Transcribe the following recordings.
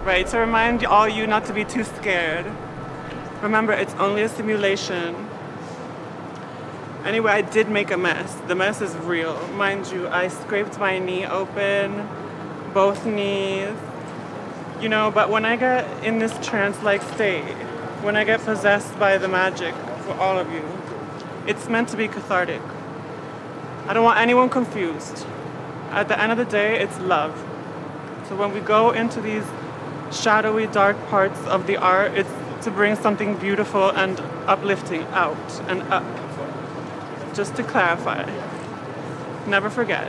right? To remind all you not to be too scared. Remember, it's only a simulation. Anyway, I did make a mess. The mess is real. Mind you, I scraped my knee open, both knees. You know, but when I get in this trance-like state, when I get possessed by the magic for all of you, it's meant to be cathartic. I don't want anyone confused. At the end of the day, it's love. So when we go into these shadowy, dark parts of the art, it's to bring something beautiful and uplifting out and up. Just to clarify. Never forget.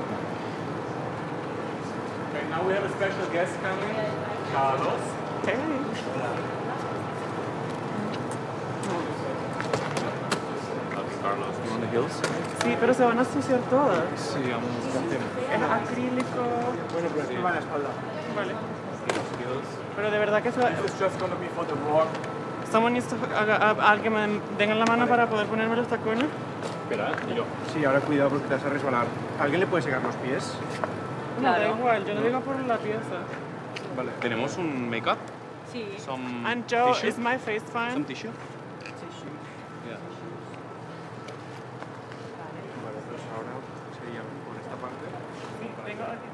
Okay, now we have a special guest coming, Carlos. Hey. Carlos, you want the heels? Sí, pero se van a ensuciar todas. Sí, vamos a hacer. Es acrílico. Bueno, pero sí. Vale. Pero de verdad que eso... This is just gonna be for the walk. Someone needs to... alguien me den la mano para poder ponerme los tacones. Espera, y yo. Sí, ahora cuidado porque te vas a resbalar. ¿Alguien le puede secar los pies? No, da igual, yo no digo por la pieza. Vale. ¿Tenemos un make-up? Sí. Some And Joe, tissue? is my face fine? Some tissue? Yeah. Vale, pues ahora sería por esta parte. Sí, vengo aquí.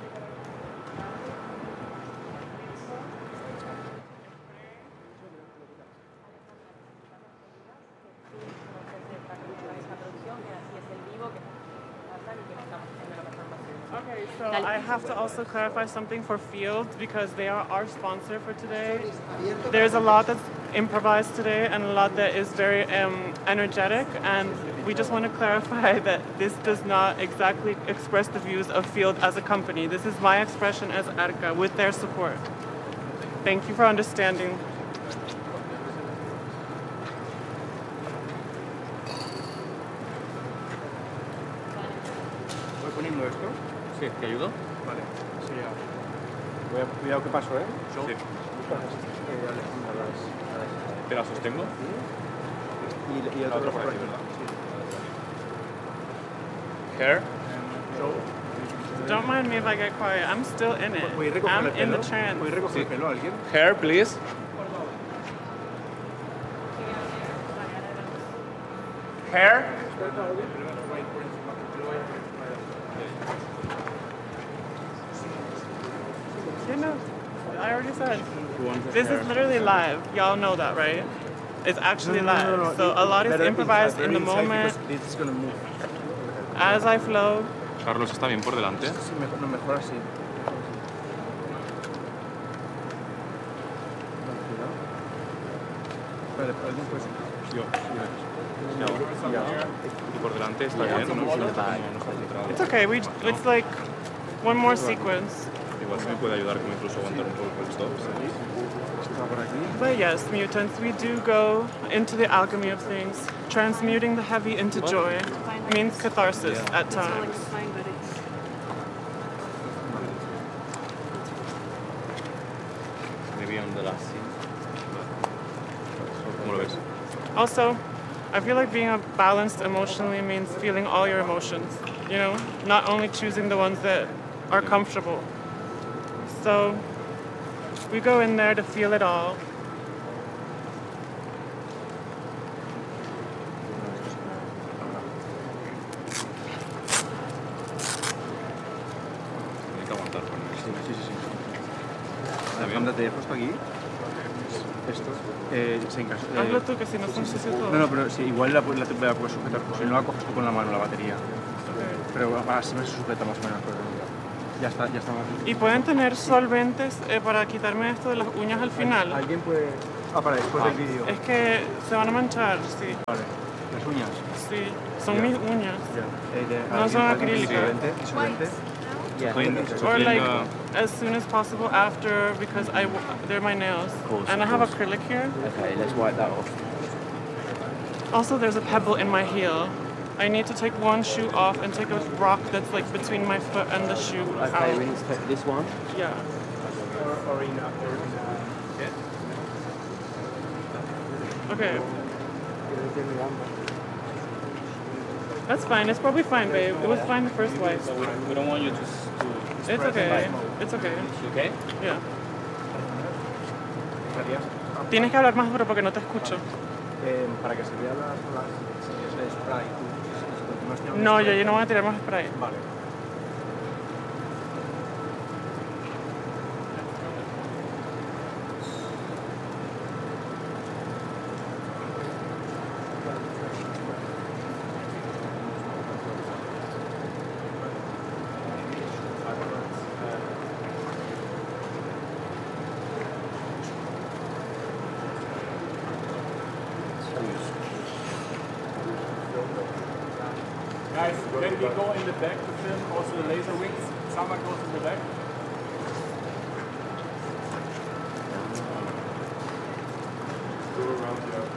Okay, so I have to also clarify something for Field because they are our sponsor for today. There's a lot that's improvised today and a lot that is very energetic, and we just want to clarify that this does not exactly express the views of Field as a company. This is my expression as Arca with their support. Thank you for understanding. ¿Voy poniendo esto? Sí, ¿te ayudo? Vale, sí, ya. Cuidado que paso, ¿eh? Sí. Alejandra, ¿Te la sostengo? y el otro por aquí. Hair? Don't mind me if I get quiet. I'm still in it. ¿Puedes recoger I'm el in pelo? the trance. ¿Puedes recoger el pelo a alguien? Hair, please. Hair? You know, I already said. Who wants the This hair? is literally live. Y'all know that, right? It's actually live. So a lot is Better improvised inside, in the very inside, moment because This is gonna move. as I flow. Carlos está bien por delante. Sí, mejor así. Vale, pero alguien puede... Yo. Y por delante está bien, ¿no? It's okay. It's like one more sequence. Igual se me puede ayudar como incluso aguantar un poco el stop. Está por aquí. But yes, mutants, we do go into the alchemy of things. Transmuting the heavy into joy means catharsis at times. Maybe on the last scene. ¿Cómo lo ves? Also, I feel like being balanced emotionally means feeling all your emotions, you know? Not only choosing the ones that are comfortable. So, we go in there to feel it all. Hay que aguantar con él. Sí. Alejandra, te he puesto aquí. Esto. Si en caso, Hazlo tú, que si no se ensucia todo. No, pero sí, igual la puedes sujetar. Si no la coges tú con la mano, la batería. Pero así me se sujeta más o menos. Ya está más. Y pueden tener solventes para quitarme esto de las uñas al final. ¿Alguien puede...? Para después del vídeo. Es que se van a manchar, sí. Vale. Las uñas. Sí, son mis uñas. Ya. No son acrílicas. Solvente. Or like as soon as possible after, because they're my nails. And I have acrylic here. Okay, let's wipe that off. Also, there's a pebble in my heel. I need to take one shoe off and take a rock that's like between my foot and the shoe Okay, out. we need to take this one. Yeah. Okay. That's fine. It's probably fine, babe. It was fine the first wipe. So we don't want you to It's okay. It's okay. okay? Yeah. ¿Podrías, Tienes que hablar más duro porque no te escucho. para que se vean las señales de spray, si continúas tirando No, spray, yo no voy a tirar más spray. Vale. Guys, when we go in the back to film also the laser wings, someone goes in the back. Go around here.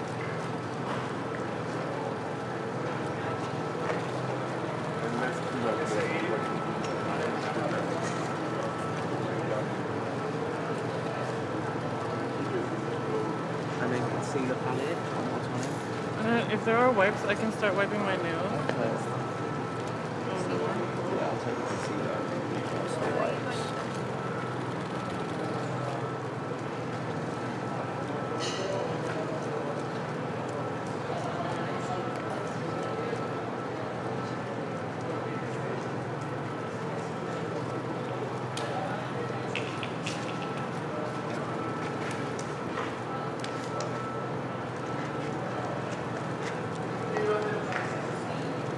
And let's do that. And then concealer palette one more time. If there are wipes, I can start wiping my nails. Okay.